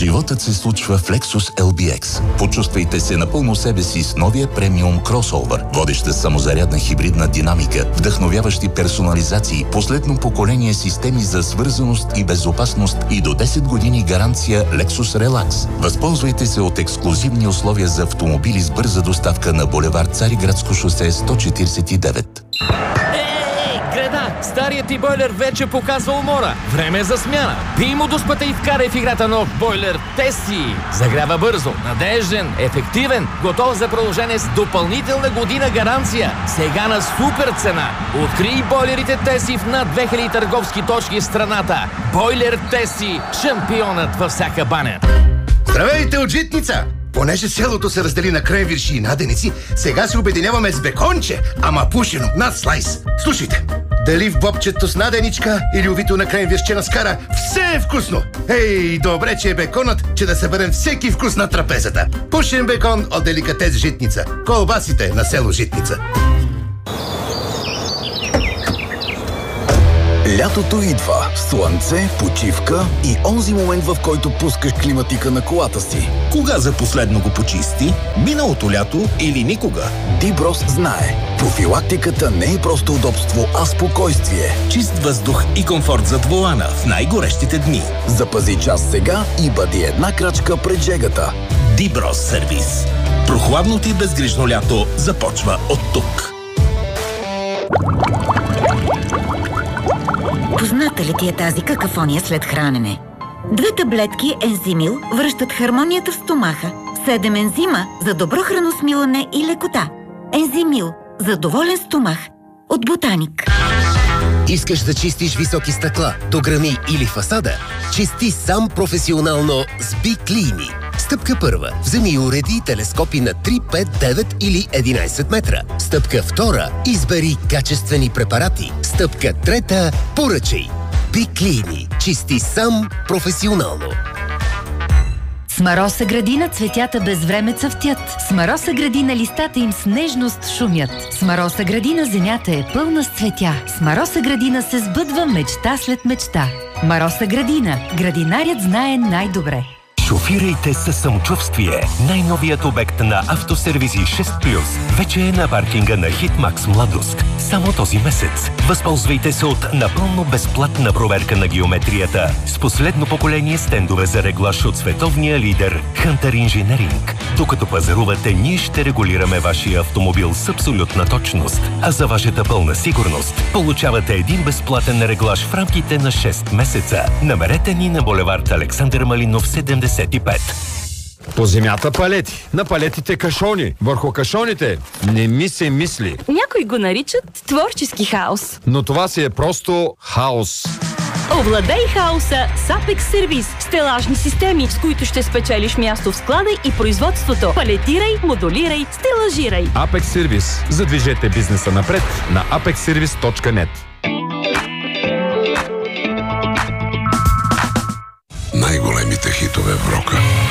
Животът се случва в Lexus LBX. Почувствайте се напълно себе си с новия премиум кросовър. Водеща самозарядна хибридна динамика, вдъхновяващи персонализации, последно поколение системи за свързаност и безопасност и до 10 години гаранция Lexus Relax. Възползвайте се от ексклузивни условия за автомобили с бърза доставка на булевард Цариградско шосе 149. Старият ти бойлер вече показва умора. Време е за смяна. Бий му дуспата и вкарай в играта нов бойлер Теси. Загрява бързо, надежден, ефективен, готов за продължение с допълнителна година гаранция. Сега на супер цена. Открий бойлерите Теси в над 2000 търговски точки в страната. Бойлер Теси. Шампионът във всяка баня. Здравейте от Житница! Понеже селото се раздели на кренвирши и наденици, сега се обединяваме с беконче, ама пушено, над слайс. Слушайте, дали в бобчето с наденичка или увито на кренвиршче на скара, все е вкусно! Ей, добре, че е беконът, че да съберем всеки вкус на трапезата. Пушен бекон от деликатес Житница. Колбасите на село Житница. Лятото идва. Слънце, почивка и онзи момент, в който пускаш климатика на колата си. Кога за последно го почисти? Миналото лято или никога? Диброс знае. Профилактиката не е просто удобство, а спокойствие. Чист въздух и комфорт зад волана в най-горещите дни. Запази час сега и бъди една крачка пред жегата. Диброс сервис. Прохладното и безгрижно лято започва от тук. Позната ли ти е тази какафония след хранене? 2 таблетки Ензимил връщат хармонията в стомаха. 7 ензима за добро храносмилане и лекота. Ензимил за доволен стомах. От Ботаник. Искаш да чистиш високи стъкла, дограми или фасада? Чисти сам професионално с Биклини. Стъпка първа. Вземи и уреди телескопи на 3, 5, 9 или 11 метра. Стъпка втора. Избери качествени препарати. Стъпка трета. Поръчай. Биклини. Чисти сам професионално. С Мароса градина цветята без време цъфтят. С Мароса градина листата им с нежност шумят. С Мароса градина земята е пълна с цветя. С Мароса градина се сбъдва мечта след мечта. Мароса градина. Градинарят знае най-добре. Шофирайте със самочувствие. Най-новият обект на Автосервизи 6+. Вече е на паркинга на Хитмакс Младост. Само този месец. Възползвайте се от напълно безплатна проверка на геометрията с последно поколение стендове за реглаж от световния лидер Hunter Engineering. Докато пазарувате, ние ще регулираме вашия автомобил с абсолютна точност. А за вашата пълна сигурност получавате един безплатен реглаж в рамките на 6 месеца. Намерете ни на булевард Александър Малинов 75. По земята палети, на палетите кашони, върху кашоните не ми се мисли. Някои го наричат творчески хаос. Но това си е просто хаос. Овладей хаоса с Apex Сервис. Стелажни системи, с които ще спечелиш място в склада и производството. Палетирай, модулирай, стелажирай. Apex Сервис. Задвижете бизнеса напред на apexservice.net. Най-големите хитове в рока.